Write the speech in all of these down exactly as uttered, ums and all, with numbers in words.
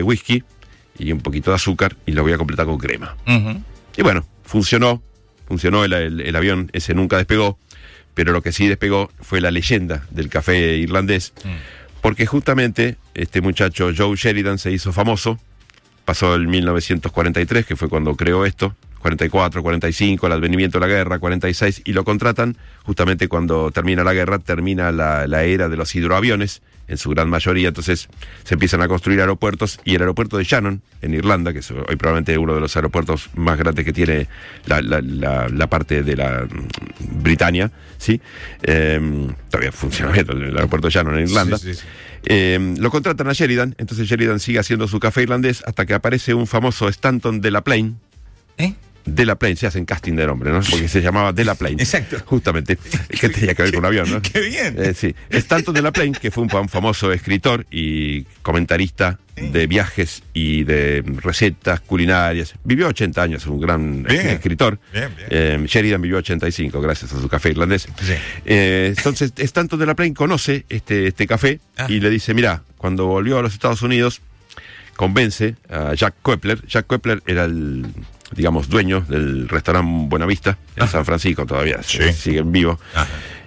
whisky y un poquito de azúcar y lo voy a completar con crema. Uh-huh. Y bueno, funcionó, funcionó, el, el, el avión ese nunca despegó, pero lo que sí despegó fue la leyenda del café irlandés, uh-huh. porque justamente este muchacho Joe Sheridan se hizo famoso, pasó el mil novecientos cuarenta y tres, que fue cuando creó esto, cuarenta y cuatro, cuarenta y cinco, el advenimiento de la guerra, cuarenta y seis, y lo contratan justamente cuando termina la guerra, termina la, la era de los hidroaviones, en su gran mayoría, entonces se empiezan a construir aeropuertos, y el aeropuerto de Shannon, en Irlanda, que es hoy probablemente uno de los aeropuertos más grandes que tiene la, la, la, la parte de la Britania, ¿sí? Eh, todavía funciona bien el aeropuerto de Shannon en Irlanda. Sí, sí, sí. Eh, lo contratan a Sheridan, entonces Sheridan sigue haciendo su café irlandés hasta que aparece un famoso Stanton de la Plaine. ¿Eh? De la Plaine, se hacen casting de nombre, ¿no? Porque se llamaba de la Plaine. Exacto. Justamente. Que tenía que ver con un avión, ¿no? ¡Qué bien! Eh, sí. Stanton de la Plaine, que fue un famoso escritor y comentarista sí. de viajes y de recetas culinarias. Vivió ochenta años, un gran bien. escritor. Bien, bien. Eh, Sheridan vivió ochenta y cinco, gracias a su café irlandés. Sí. Eh, entonces, Stanton de la Plaine conoce este, este café ah. y le dice, mira, cuando volvió a los Estados Unidos, convence a Jack Koepler. Jack Koepler era el, digamos, dueño del restaurante Buenavista en Ajá. San Francisco, todavía sí. sigue en vivo. Ajá.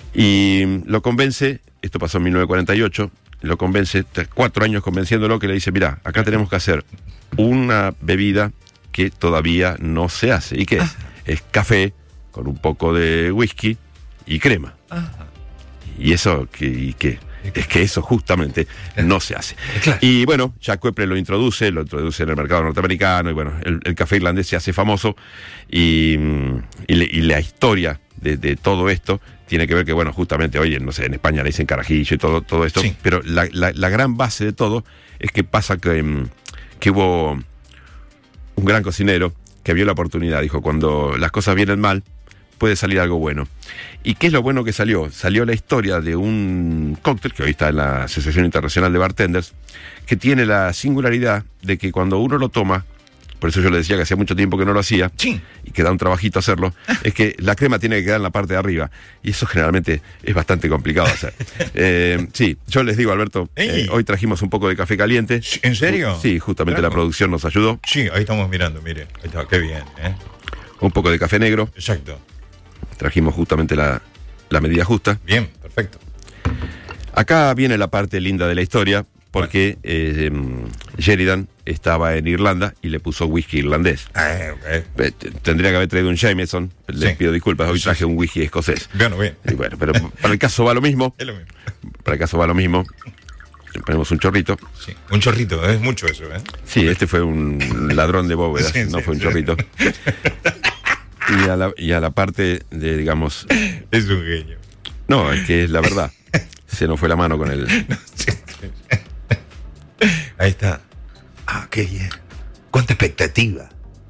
Y lo convence, esto pasó en mil novecientos cuarenta y ocho, lo convence, cuatro años convenciéndolo, que le dice, mira, acá tenemos que hacer una bebida que todavía no se hace. ¿Y qué es? Ajá. Es café con un poco de whisky y crema. Ajá. ¿Y eso qué? ¿Y qué? Es que eso justamente no se hace. Claro. Y bueno, Jack Koepler lo introduce, lo introduce en el mercado norteamericano, y bueno, el, el café irlandés se hace famoso, y, y, le, y la historia de, de todo esto tiene que ver que, bueno, justamente, oye, no sé, en España le dicen carajillo y todo, todo esto, sí. pero la, la, la gran base de todo es que pasa que, que hubo un gran cocinero que vio la oportunidad, dijo, cuando las cosas vienen mal, puede salir algo bueno. ¿Y qué es lo bueno que salió? Salió la historia de un cóctel, que hoy está en la Asociación Internacional de Bartenders, que tiene la singularidad de que cuando uno lo toma, por eso yo le decía que hacía mucho tiempo que no lo hacía, sí. y que da un trabajito hacerlo, es que la crema tiene que quedar en la parte de arriba, y eso generalmente es bastante complicado de hacer. eh, sí, yo les digo, Alberto, eh, hoy trajimos un poco de café caliente. ¿En serio? Sí, justamente claro. La producción nos ayudó. Sí, ahí estamos mirando, mire, ahí está, qué bien, ¿eh? Un poco de café negro. Exacto. Trajimos justamente la, la medida justa. Bien, perfecto. Acá viene la parte linda de la historia, porque bueno. eh, Sheridan estaba en Irlanda y le puso whisky irlandés. Ah, okay. Tendría que haber traído un Jameson, les sí. pido disculpas, hoy traje sí. un whisky escocés. Bueno, bien. Y bueno, pero para el caso va lo mismo. Es lo mismo. Para el caso va lo mismo. Ponemos un chorrito. Sí, un chorrito, es mucho eso, ¿eh? Sí, este fue un ladrón de bóvedas, sí, no sí, fue un sí. chorrito. Y a, la, y a la parte de, digamos... Es un genio. No, es que es la verdad. Se nos fue la mano con el... No, sí. Ahí está. Ah, qué bien. Cuánta expectativa.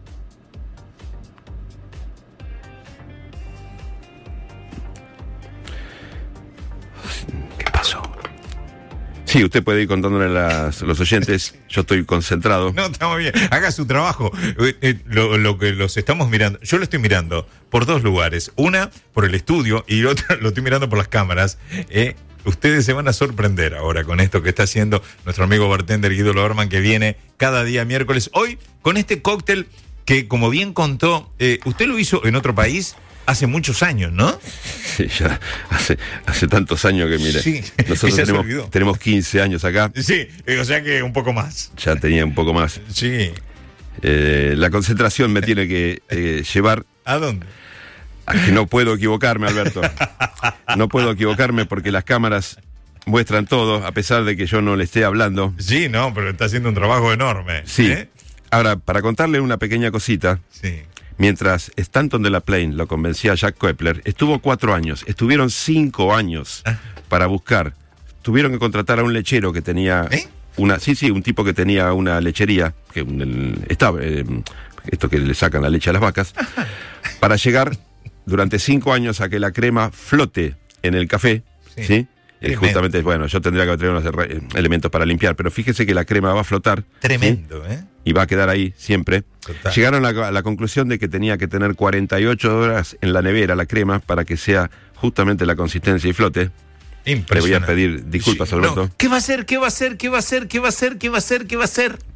¿Qué pasó? Sí, usted puede ir contándole a las, los oyentes. Yo estoy concentrado. No, estamos bien. Haga su trabajo. Eh, eh, lo, lo que los estamos mirando, yo lo estoy mirando por dos lugares. Una, por el estudio, y otra, lo estoy mirando por las cámaras. Eh, ustedes se van a sorprender ahora con esto que está haciendo nuestro amigo bartender Guido Loberman, que viene cada día miércoles. Hoy, con este cóctel que, como bien contó, eh, usted lo hizo en otro país hace muchos años, ¿no? Sí, ya hace, hace tantos años que, mire, sí, nosotros tenemos, tenemos quince años acá. Sí, o sea que un poco más. Ya tenía un poco más. Sí. Eh, la concentración me tiene que eh, llevar... ¿A dónde? A que no puedo equivocarme, Alberto. No puedo equivocarme porque las cámaras muestran todo, a pesar de que yo no le esté hablando. Sí, no, pero está haciendo un trabajo enorme. Sí. ¿eh? Ahora, para contarle una pequeña cosita... Sí. Mientras Stanton de la Plaine lo convencía a Jack Koepler, estuvo cuatro años, estuvieron cinco años ah. para buscar. Tuvieron que contratar a un lechero que tenía ¿Eh? una, sí, sí, un tipo que tenía una lechería, que el, estaba, eh, esto que le sacan la leche a las vacas, para llegar durante cinco años a que la crema flote en el café, ¿sí? ¿sí? Eh, justamente, bueno, yo tendría que tener unos elementos para limpiar, pero fíjese que la crema va a flotar. Tremendo, ¿sí? ¿eh? Y va a quedar ahí siempre. Total. Llegaron a la, a la conclusión de que tenía que tener cuarenta y ocho horas en la nevera la crema para que sea justamente la consistencia y flote. Le voy a pedir disculpas, sí, Alberto. No. ¿Qué va a hacer? ¿Qué va a hacer? ¿Qué va a hacer? ¿Qué va a hacer? ¿Qué va a hacer? ¿Qué va a hacer?